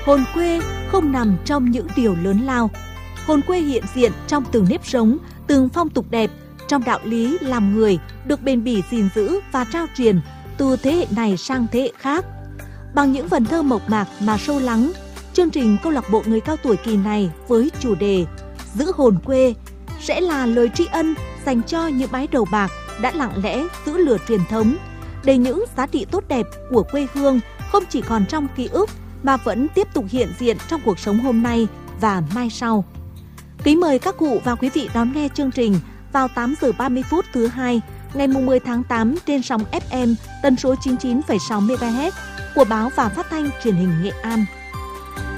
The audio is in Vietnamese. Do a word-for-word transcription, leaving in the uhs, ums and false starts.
Hồn quê không nằm trong những điều lớn lao. Hồn quê hiện diện trong từng nếp sống, từng phong tục đẹp, trong đạo lý làm người được bền bỉ gìn giữ và trao truyền từ thế hệ này sang thế hệ khác. Bằng những vần thơ mộc mạc mà sâu lắng, chương trình câu lạc bộ người cao tuổi kỳ này với chủ đề Giữ hồn quê sẽ là lời tri ân dành cho những mái đầu bạc đã lặng lẽ giữ lửa truyền thống, để những giá trị tốt đẹp của quê hương không chỉ còn trong ký ức mà vẫn tiếp tục hiện diện trong cuộc sống hôm nay và mai sau. Kính mời các cụ và quý vị đón nghe chương trình vào tám giờ ba mươi phút thứ hai ngày mười tháng tám trên sóng ép em tần số chín mươi chín phẩy sáu mê ga héc của báo và phát thanh truyền hình Nghệ An.